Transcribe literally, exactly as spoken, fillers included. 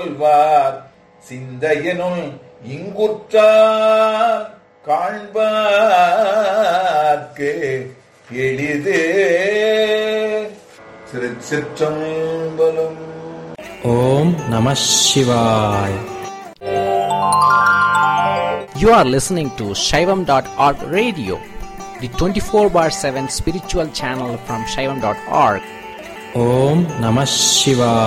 சொல்வார் சிந்தையனுள் இங்குற்றார் காண்பார்க்கு எளிதே. திருச்சிற்றம்பலம். ஓம் நம சிவாய். You are listening to Shaivam dot org radio, the twenty-four bar seven spiritual channel from Shaivam dot org. Om Namah Shivaya.